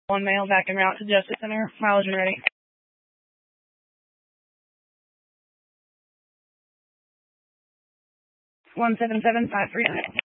One male back en route to Justice Center. Mileage when ready. 177539.